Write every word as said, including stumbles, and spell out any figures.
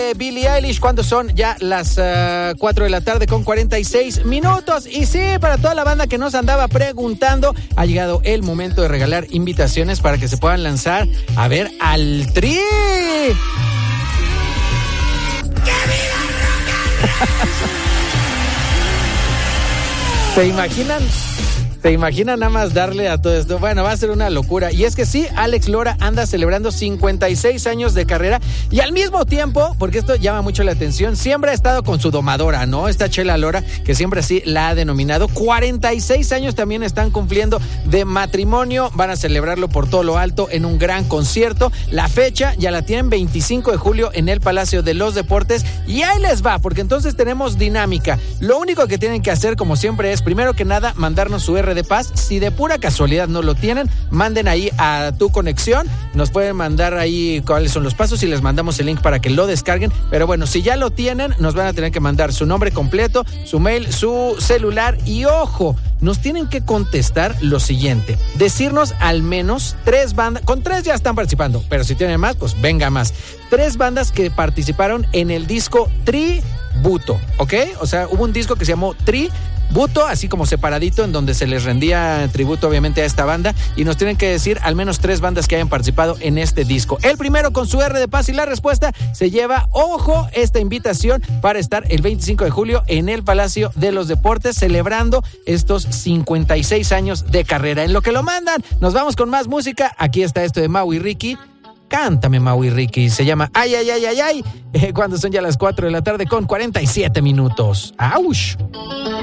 Billie Eilish cuando son ya las uh, cuatro de la tarde con cuarenta y seis minutos. Y sí, para toda la banda que nos andaba preguntando, ha llegado el momento de regalar invitaciones para que se puedan lanzar a ver al Tri. ¿Se imaginan? ¿Se imaginan nada más darle a todo esto? Bueno, va a ser una locura. Y es que sí, Alex Lora anda celebrando cincuenta y seis años de carrera y al mismo tiempo, porque esto llama mucho la atención, siempre ha estado con su domadora, ¿no? Esta Chela Lora, que siempre así la ha denominado. cuarenta y seis años también están cumpliendo de matrimonio. Van a celebrarlo por todo lo alto en un gran concierto. La fecha ya la tienen, veinticinco de julio en el Palacio de los Deportes. Y ahí les va, porque entonces tenemos dinámica. Lo único que tienen que hacer, como siempre, es primero que nada mandarnos su R de Paz. Si de pura casualidad no lo tienen, manden ahí a Tu Conexión, nos pueden mandar ahí cuáles son los pasos y les mandamos el link para que lo descarguen. Pero bueno, si ya lo tienen, nos van a tener que mandar su nombre completo, su mail, su celular y ojo, nos tienen que contestar lo siguiente: decirnos al menos tres bandas, con tres ya están participando, pero si tienen más, pues venga más. Tres bandas que participaron en el disco Tributo, ¿ok? O sea, hubo un disco que se llamó Tributo, así como separadito, en donde se les rendía tributo obviamente a esta banda, y nos tienen que decir al menos tres bandas que hayan participado en este disco. El primero con su R de Paz y la respuesta se lleva, ojo, esta invitación para estar el veinticinco de julio en el Palacio de los Deportes celebrando estos cincuenta y seis años de carrera. En lo que lo mandan, nos vamos con más música. Aquí está esto de Mau y Ricky. Cántame, Mau y Ricky. Se llama Ay, ay, ay, ay, ay. Eh, cuando son ya las cuatro de la tarde con cuarenta y siete minutos. ¡Auch!